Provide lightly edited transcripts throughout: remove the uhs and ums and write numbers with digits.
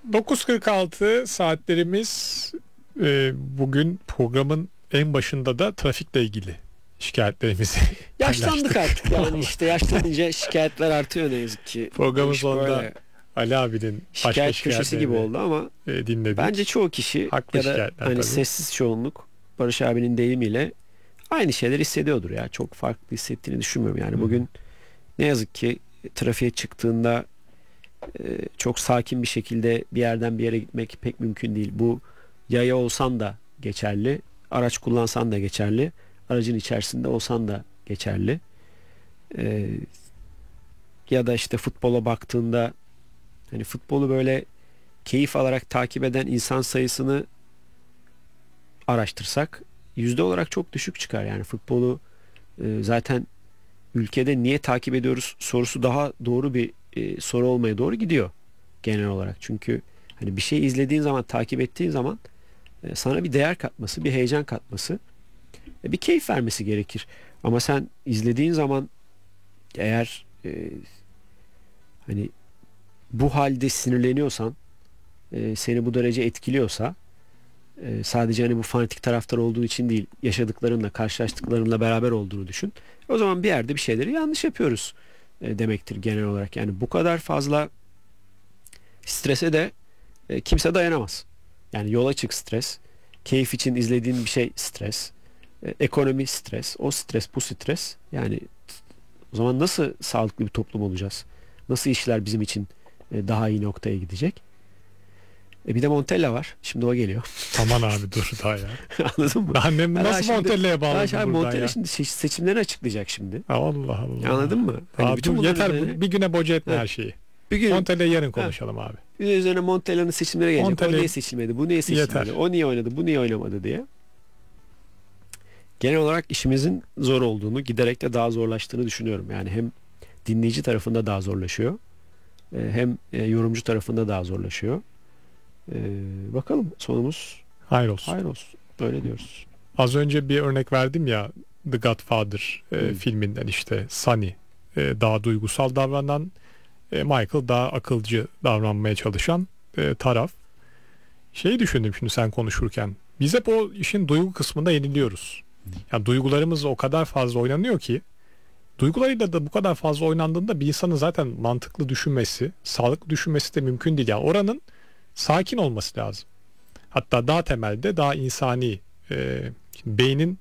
9.46 saatlerimiz. Bugün programın en başında da trafikle ilgili şikayetlerimizi Yaşlandık paylaştık. artık yani işte yaşlanınca şikayetler artıyor ne yazık ki. Programın Bu iş sonunda böyle. Ali abinin başka Şikayet köşesi gibi şikayetlerini oldu ama dinledik. bence çoğu kişi Haklı ya da şikayetler hani tabii. sessiz çoğunluk Barış abinin deyimiyle aynı şeyler hissediyordur ya. Çok farklı hissettiğini düşünmüyorum yani. Bugün ne yazık ki trafiğe çıktığında çok sakin bir şekilde bir yerden bir yere gitmek pek mümkün değil. Bu yaya olsan da geçerli, araç kullansan da geçerli, aracın içerisinde olsan da geçerli. E, Ya da işte futbola baktığında hani futbolu böyle keyif alarak takip eden insan sayısını araştırsak yüzde olarak çok düşük çıkar. Yani futbolu zaten ülkede niye takip ediyoruz sorusu daha doğru bir soru olmaya doğru gidiyor genel olarak. Çünkü hani bir şey izlediğin zaman, takip ettiğin zaman sana bir değer katması, bir heyecan katması, bir keyif vermesi gerekir. Ama sen izlediğin zaman eğer hani bu halde sinirleniyorsan, seni bu derece etkiliyorsa, sadece hani bu fanatik taraftar olduğu için değil, yaşadıklarınla, karşılaştıklarınla beraber olduğunu düşün. O zaman bir yerde bir şeyleri yanlış yapıyoruz demektir genel olarak. Yani bu kadar fazla strese de kimse dayanamaz. Yani yola çık stres, keyif için izlediğin bir şey stres, ekonomi stres, o stres, bu stres. Yani o zaman nasıl sağlıklı bir toplum olacağız? Nasıl işler bizim için daha iyi noktaya gidecek? Bir de Montella var. Şimdi o geliyor. Aman abi dur daha ya. Anladın mı? Annem nasıl Montella'ya bağladı buradan Montella ya? şimdi seçimleri açıklayacak şimdi. Allah Allah. Anladın mı? Hani Abi bütün dur bunların yeter üzerine, bir güne boca etme evet, her şeyi. bir gün Montella'yı yarın konuşalım abi. bir de üzerine Montella'nın seçimleri gelecek. Montella O niye seçilmedi? Bu niye seçilmedi? yeter. O niye oynadı? Bu niye oynamadı diye. Genel olarak işimizin zor olduğunu, giderek de daha zorlaştığını düşünüyorum. Yani hem dinleyici tarafında daha zorlaşıyor, hem yorumcu tarafında daha zorlaşıyor. Bakalım sonumuz Hayır olsun. hayır olsun. Öyle diyoruz. Az önce bir örnek verdim ya, The Godfather Hı. filminden, işte Sonny daha duygusal davranan, Michael daha akılcı davranmaya çalışan taraf. Şeyi düşündüm şimdi sen konuşurken. Biz hep o işin duygu kısmında yeniliyoruz. Yani duygularımız o kadar fazla oynanıyor ki, duygularıyla da bu kadar fazla oynandığında bir insanın zaten mantıklı düşünmesi, sağlıklı düşünmesi de mümkün değil. Yani oranın sakin olması lazım. Hatta daha temelde, daha insani, beynin,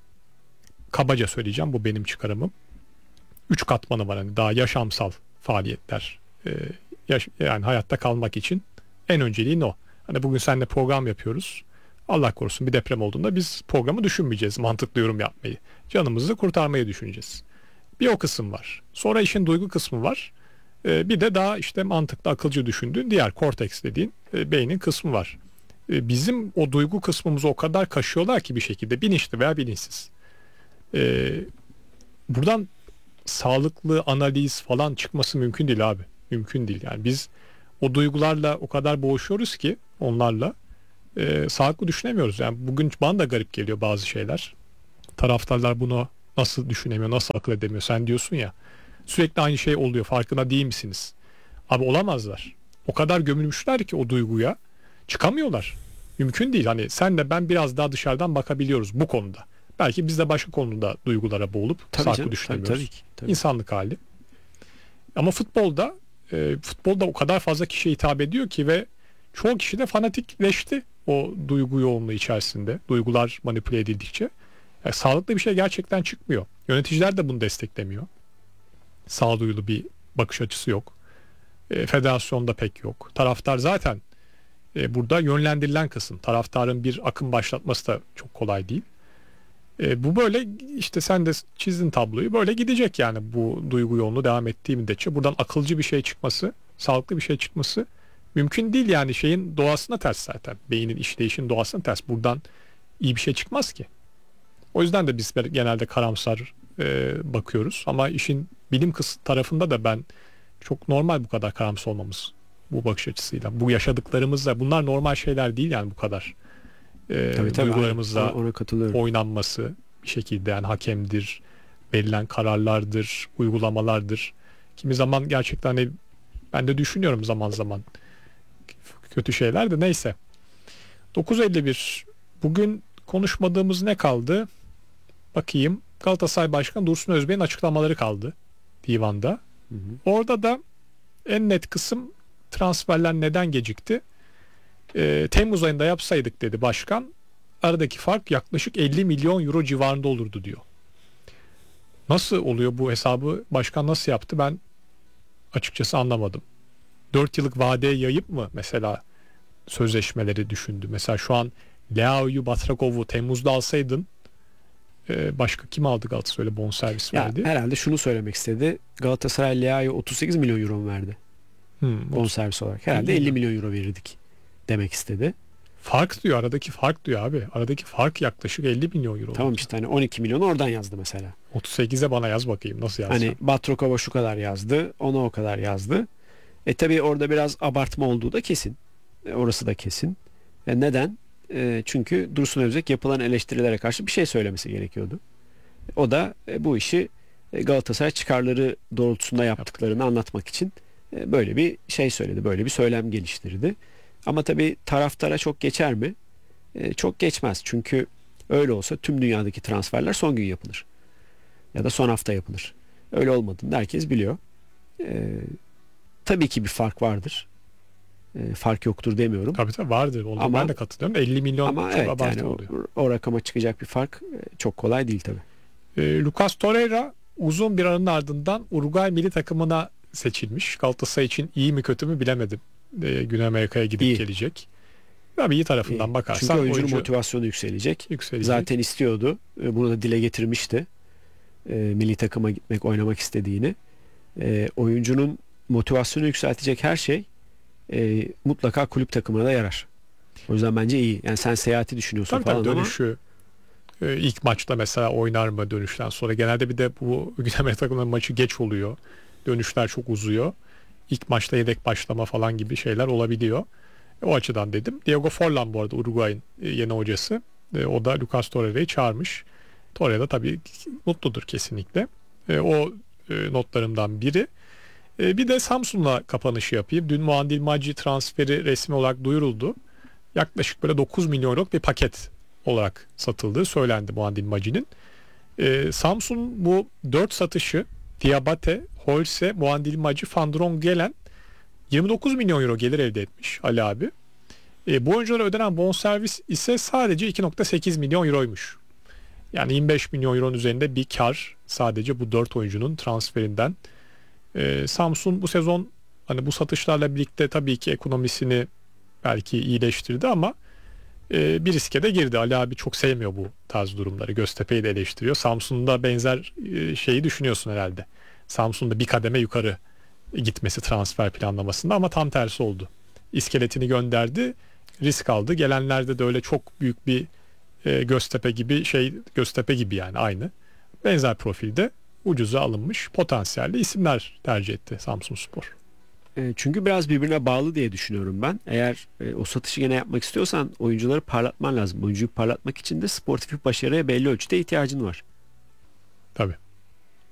kabaca söyleyeceğim, bu benim çıkarımım, 3 katmanı var, hani daha yaşamsal faaliyetler, yani hayatta kalmak için en önceliğin o. Hani bugün seninle program yapıyoruz. Allah korusun bir deprem olduğunda biz programı düşünmeyeceğiz, mantıklı yorum yapmayı. Canımızı kurtarmayı düşüneceğiz. Bir o kısım var. Sonra işin duygu kısmı var. Bir de daha işte mantıklı, akılcı düşündüğün diğer korteks dediğin beynin kısmı var. Bizim o duygu kısmımızı o kadar kaşıyorlar ki bir şekilde, bilinçli veya bilinçsiz. Buradan sağlıklı analiz falan çıkması mümkün değil abi. Mümkün değil yani. Biz o duygularla o kadar boğuşuyoruz ki onlarla sağlıklı düşünemiyoruz. Yani bugün bana da garip geliyor bazı şeyler. Taraftarlar bunu nasıl düşünemiyor, nasıl akıl edemiyor? Sen diyorsun ya, sürekli aynı şey oluyor, farkında değil misiniz? Abi olamazlar. O kadar gömülmüşler ki o duyguya, çıkamıyorlar. Mümkün değil. Hani senle ben biraz daha dışarıdan bakabiliyoruz bu konuda. Belki biz de başka konuda duygulara boğulup Tabii sağlıklı canım, düşünemiyoruz. tabii ki. Tabii. İnsanlık hali. Ama futbolda o kadar fazla kişiye hitap ediyor ki ve çoğu kişi de fanatikleşti o duygu yoğunluğu içerisinde. Duygular manipüle edildikçe. Yani sağlıklı bir şey gerçekten çıkmıyor. Yöneticiler de bunu desteklemiyor. Sağduyulu bir bakış açısı yok. Federasyonda pek yok. Taraftar zaten burada yönlendirilen kısım. Taraftarın bir akım başlatması da çok kolay değil. Bu böyle işte, sen de çizdin tabloyu, böyle gidecek yani bu duygu yoğunluğu devam ettiği müddetçe. Buradan akılcı bir şey çıkması, sağlıklı bir şey çıkması mümkün değil yani, şeyin doğasına ters zaten. Beynin işleyişin doğasına ters. Buradan iyi bir şey çıkmaz ki. O yüzden de biz genelde karamsar bakıyoruz. Ama işin bilim tarafında da ben çok normal bu kadar karamsar olmamız, bu bakış açısıyla. Bu yaşadıklarımızla bunlar normal şeyler değil yani, bu kadar. Tabii Duygularımızla aynen. Ona katılıyorum. oynanması bir şekilde, yani hakemdir, verilen kararlardır, uygulamalardır. Kimi zaman gerçekten hani ben de düşünüyorum zaman zaman, kötü şeyler de neyse. 9.51. Bugün konuşmadığımız ne kaldı? Bakayım. Galatasaray Başkanı Dursun Özbek'in açıklamaları kaldı divanda. Hı hı. Orada da en net kısım transferler neden gecikti? Temmuz ayında yapsaydık dedi başkan. Aradaki fark yaklaşık 50 milyon euro civarında olurdu diyor. Nasıl oluyor bu hesabı? Başkan nasıl yaptı? Ben açıkçası anlamadım. 4 yıllık vadeye yayıp mı mesela sözleşmeleri düşündü? Mesela şu an Leao'yu, Batrakov'u Temmuz'da alsaydın başka kim aldı Galatasaray'la bonservis Ya, verdi? herhalde şunu söylemek istedi. Galatasaray Leao'ya 38 milyon euro mu verdi bonservis olarak? Herhalde 50 milyon euro verirdik demek istedi. Fark diyor, aradaki fark diyor abi. Aradaki fark yaklaşık 50 milyon euro. Tamam işte hani 12 milyon oradan yazdı mesela. 38'e bana yaz bakayım nasıl yazacağım. Hani Batrokova şu kadar yazdı, ona o kadar yazdı. Tabii orada biraz abartma olduğu da kesin. Orası da kesin. Neden? Çünkü Dursun Özbek yapılan eleştirilere karşı bir şey söylemesi gerekiyordu. O da bu işi Galatasaray çıkarları doğrultusunda yaptıklarını anlatmak için böyle bir şey söyledi. Böyle bir söylem geliştirdi. Ama tabii taraftara çok geçer mi? Çok geçmez. Çünkü öyle olsa tüm dünyadaki transferler son gün yapılır. Ya da son hafta yapılır. Öyle olmadığını herkes biliyor. Tabii ki bir fark vardır. Fark yoktur demiyorum. Tabii vardır. Onu Ama- ben de katılıyorum. 50 milyon Ama çok evet abartı yani oluyor. o rakama çıkacak bir fark çok kolay değil tabii. Lucas Torreira uzun bir aranın ardından Uruguay milli takımına seçilmiş. Galatasaray için iyi mi kötü mü bilemedim. Güney Amerika'ya gidip İyi. gelecek. Tabii iyi tarafından bakarsan Çünkü oyuncunun motivasyonu yükselecek. yükselecek. Zaten istiyordu. Bunu da dile getirmişti. Milli takıma gitmek, oynamak istediğini. Oyuncunun motivasyonu yükseltecek her şey mutlaka kulüp takımına da yarar. O yüzden bence iyi. Yani sen seyahati düşünüyorsun tabii falan ama dönüşü ilk maçta mesela oynar mı dönüşten sonra? Genelde bir de bu Güney Amerika takımlarının maçı geç oluyor. Dönüşler çok uzuyor. İlk maçta yedek başlama falan gibi şeyler olabiliyor. O açıdan dedim. Diego Forlan bu arada Uruguay'ın yeni hocası. O da Lucas Torreira'yı çağırmış. Torreira da tabii mutludur kesinlikle. O notlarımdan biri. Bir de Samsun'la kapanışı yapayım. Dün Muandil Maci transferi resmi olarak duyuruldu. Yaklaşık böyle 9 milyon euroluk bir paket olarak satıldığı söylendi Muandil Maci'nin. Samsun bu 4 satışı Diabate, Holse, Muandil Maci, Fandron gelen 29 milyon euro gelir elde etmiş Ali abi. Bu oyunculara ödenen bonservis ise sadece 2.8 milyon euroymuş. Yani 25 milyon euronun üzerinde bir kar sadece bu 4 oyuncunun transferinden. Samsun bu sezon hani bu satışlarla birlikte tabii ki ekonomisini belki iyileştirdi ama bir riske de girdi. Ali abi çok sevmiyor bu tarz durumları. Göztepe'yi de eleştiriyor. Samsun'da benzer şeyi düşünüyorsun herhalde. Samsun'da bir kademe yukarı gitmesi transfer planlamasında ama tam tersi oldu. İskeletini gönderdi, risk aldı. Gelenlerde de öyle çok büyük bir Göztepe gibi Göztepe gibi yani aynı. Benzer profilde ucuza alınmış potansiyelli isimler tercih etti Samsunspor. çünkü biraz birbirine bağlı diye düşünüyorum ben. Eğer o satışı gene yapmak istiyorsan oyuncuları parlatman lazım. Oyuncuyu parlatmak için de sportif bir başarıya belli ölçüde ihtiyacın var. Tabii.